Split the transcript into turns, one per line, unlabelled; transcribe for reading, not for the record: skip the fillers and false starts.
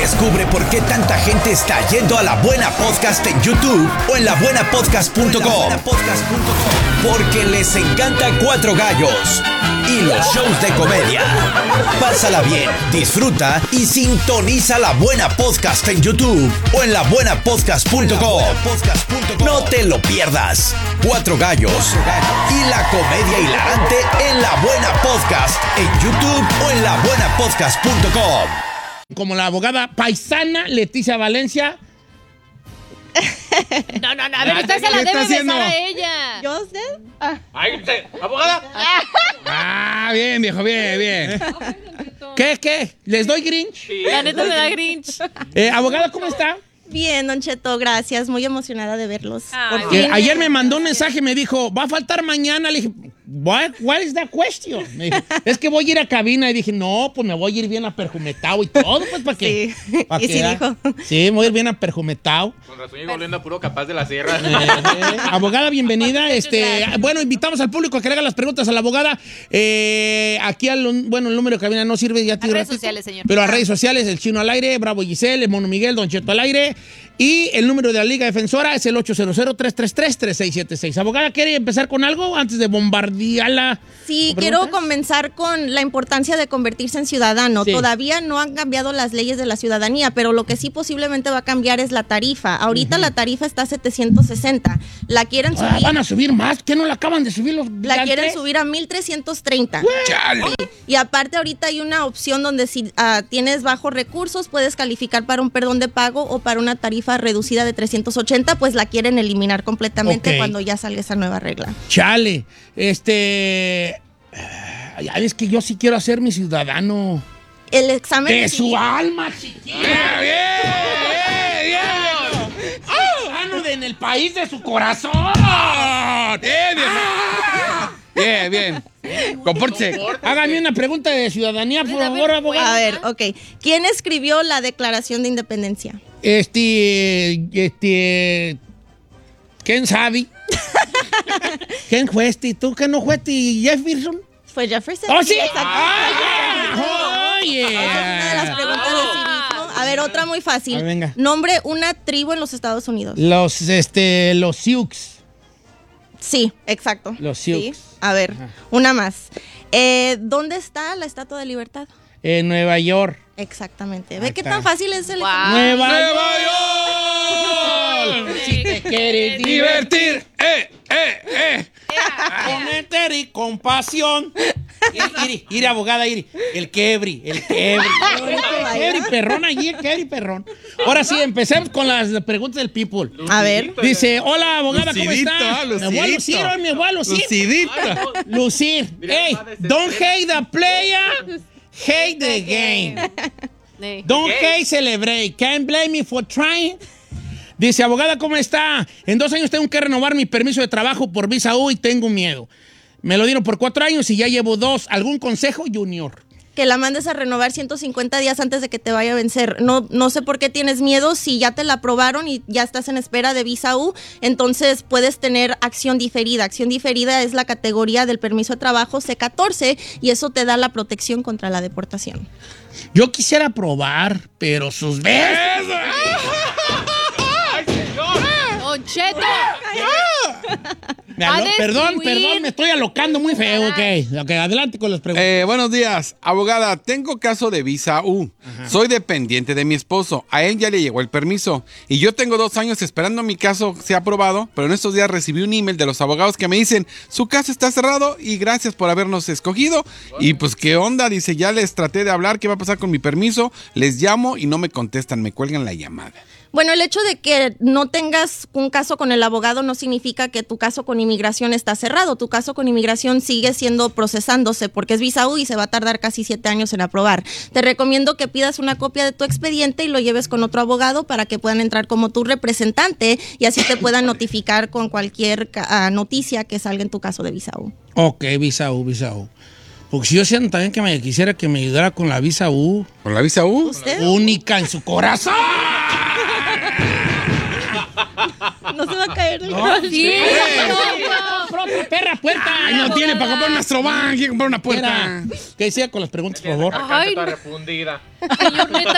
Descubre por qué tanta gente está yendo a La Buena Podcast en YouTube o en labuenapodcast.com. Porque les encanta Cuatro Gallos y los shows de comedia. Pásala bien, disfruta y sintoniza La Buena Podcast en YouTube o en labuenapodcast.com. No te lo pierdas. Cuatro Gallos y la comedia hilarante en La Buena Podcast en YouTube o en labuenapodcast.com.
Como la abogada paisana Leticia Valencia.
No, a ver, usted se la debe besar a ella.
¿Yo usted?
¿Abogada?
Bien, viejo, bien. ¿Qué? ¿Les doy Grinch?
La neta me da Grinch.
Abogada, ¿cómo está?
Bien, Don Cheto, gracias. Muy emocionada de verlos.
Ay,
Por fin.
Ayer me mandó un mensaje y me dijo, va a faltar mañana. Le dije, what is that question? Me dijo, es que voy a ir a cabina. Y dije, no, pues me voy a ir bien aperjumetado y todo, pues, ¿para qué?
Sí,
¿Pa'
y
qué,
sí
ah?
dijo.
Sí, me voy a ir bien aperjumetado.
Con razón llegó oliendo a puro Capaz de la Sierra.
Abogada, bienvenida. Bueno, invitamos al público a que le haga las preguntas a la abogada. Aquí, el número de cabina no sirve. Ya
A redes sociales, señor.
Pero a redes sociales, el Chino al aire, Bravo Giselle, el Mono Miguel, Don Cheto al aire. Y el número de la Liga Defensora es el 800-333-3676. Abogada, ¿quiere empezar con algo antes de bombardearla?
Sí, quiero comenzar con la importancia de convertirse en ciudadano.
Sí.
Todavía no han cambiado las leyes de la ciudadanía, pero lo que sí posiblemente va a cambiar es la tarifa. Ahorita la tarifa está a 760. La quieren subir.
Van a subir más. ¿Qué no la acaban de subir los
La quieren
gigantes?
subir a 1,330.
¡Chale!
Y aparte ahorita hay una opción donde si tienes bajos recursos puedes calificar para un perdón de pago o para una tarifa reducida de 380, pues la quieren eliminar completamente
Ok.
cuando ya salga esa nueva regla.
Chale. Es que yo sí quiero hacer mi ciudadano.
El examen
De
de
su alma, chiquilla. Bien. Ciudadano en el país de su corazón.
Bien. Compórtese.
Hágame una pregunta de ciudadanía, por favor, abogado.
A ver, ok. ¿Quién escribió la Declaración de Independencia?
¿Quién sabe? ¿Quién fue ¿Tú qué no fuiste? ¿Jefferson?
Fue Jefferson.
¡Oh, sí!
Exacto.
¡Oh, yeah!
Esa es una de las preguntas de civismo. A ver, otra muy fácil.
A ver, venga.
Nombre una tribu en los Estados Unidos.
Los Sioux.
Sí, exacto.
Los Sioux.
Sí. A ver, una más. ¿Dónde está la Estatua de Libertad?
En Nueva York.
Exactamente. ¿Ve
Ahí
qué
está.
tan fácil es el
Wow.
¡Nueva York!
York!
Si te quieres divertir, con enter y compasión. Ir, abogada, ir. El quebri. El quebri perrón allí, el quebri perrón. Ahora sí, empecemos con las preguntas del people.
A ver.
Dice, hola, abogada, ¿cómo
Lucidito,
está? Me voy a lucir hoy, me voy a lucir.
Lucidito.
Lucir. Hey, don't hate the player, hate the game. Don't hate, celebrate. Can't blame me for trying. Dice, abogada, ¿cómo está? En 2 años tengo que renovar mi permiso de trabajo por visa U y tengo miedo. Me lo dieron por 4 años y ya llevo 2. ¿Algún consejo, Junior?
Que la mandes a renovar 150 días antes de que te vaya a vencer. No sé por qué tienes miedo. Si ya te la aprobaron y ya estás en espera de visa U, entonces puedes tener acción diferida. Acción diferida es la categoría del permiso de trabajo C14 y eso te da la protección contra la deportación.
Yo quisiera probar, pero sus veces.
Don Cheto.
Perdón, me estoy alocando muy feo. Ok, adelante con las preguntas.
Buenos días, abogada. Tengo caso de visa U. Soy dependiente de mi esposo. A él ya le llegó el permiso. Y yo tengo 2 años esperando mi caso sea aprobado. Pero en estos días recibí un email de los abogados que me dicen: su caso está cerrado y gracias por habernos escogido. Y pues, ¿qué onda? Dice, ya les traté de hablar. ¿Qué va a pasar con mi permiso? Les llamo y no me contestan. Me cuelgan la llamada.
Bueno, el hecho de que no tengas un caso con el abogado no significa que tu caso con inmigración está cerrado. Tu caso con inmigración sigue siendo procesándose porque es visa U y se va a tardar casi 7 años en aprobar. Te recomiendo que pidas una copia de tu expediente y lo lleves con otro abogado para que puedan entrar como tu representante y así te puedan notificar con cualquier noticia que salga en tu caso de visa U.
Ok, visa U. Porque si yo siento también que me quisiera que me ayudara con la visa U.
¿Con la visa U?
¿Usted?
Única en su corazón.
No se va a caer.
Sí.
Perra puerta.
Ay, no tiene para comprar un Astroban, quiere comprar una puerta.
Espera. ¿Qué decía con las preguntas, por favor?
Ay,
Está refundida.
señor, neta,